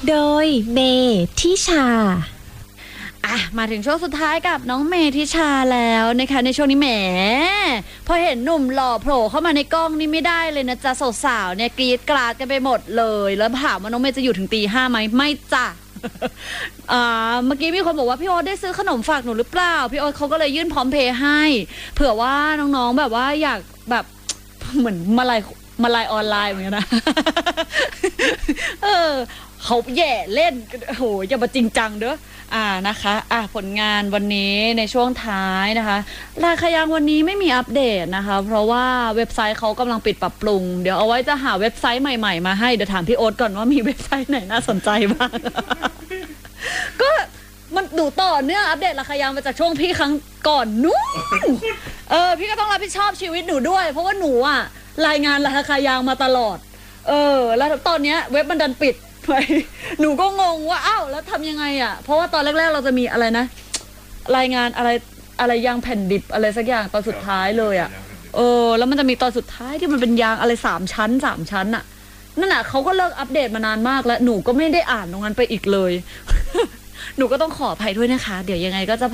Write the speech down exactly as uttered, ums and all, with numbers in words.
โดยเมทิชาอ่ะมาถึงช่วงสุดท้ายกับน้องเมทิชาแล้วนะคะในช่วงนี้แหมพอเห็นหนุ่มหล่อโผล่เข้ามาในกล้องนี่ไม่ได้เลยนะจ๊ะสาวๆเนี่ยกรี๊ดกราดกันไปหมดเลยแล้วถามว่าน้องเมย์จะอยู่ถึงตีห้าไหมไม่จ้ะ อ่าเมื่อกี้มีคนบอกว่าพี่โอ๊ตได้ซื้อขนมฝากหนูหรือเปล่าพี่โอ๊ตเขาก็เลยยื่นพร้อมเพย์ให้เผื่อว่าน้องๆแบบว่าอยากแบบ เหมือนมาลายมาลายออนไลน์เหมือนกันนะ เออเขาแย่เล่นโหอย่ามาจริงจังเด้ออ่านะคะอ่ะผลงานวันนี้ในช่วงท้ายนะคะราคายังวันนี้ไม่มีอัปเดตนะคะเพราะว่าเว็บไซต์เขากำลังปิดปรับปรุงเดี๋ยวเอาไว้จะหาเว็บไซต์ใหม่ๆมาให้เดี๋ยวถามพี่โอ๊ตก่อนว่ามีเว็บไซต์ไหนน่าสนใจบ้าง ก็มันดูต่อเนื่องอัปเดตราคายังมาจากช่วงพี่ครั้งก่อนนู้นเออพี่ก็ต้องรับผิดชอบชีวิตหนูด้วยเพราะว่าหนูอ่ะรายงานราคายางมาตลอดเออแล้วตอนเนี้ยเว็บมันดันปิดไปหนูก็งงว่าอ้าวแล้วทำยังไงอ่ะเพราะว่าตอนแรกๆเราจะมีอะไรนะรายงานอะไรอะไรยางแผ่นดิบอะไรสักอย่างตอนสุดท้ายเลยอ่ะเออแล้วมันจะมีตอนสุดท้ายที่มันเป็นยางอะไรสามชั้นสามชั้นอ่ะนั่นน่ะเขาก็เลิกอัปเดตมานานมากแล้วหนูก็ไม่ได้อ่านตรงนั้นไปอีกเลย หนูก็ต้องขออภัยด้วยนะคะเดี๋ยวยังไงก็จะ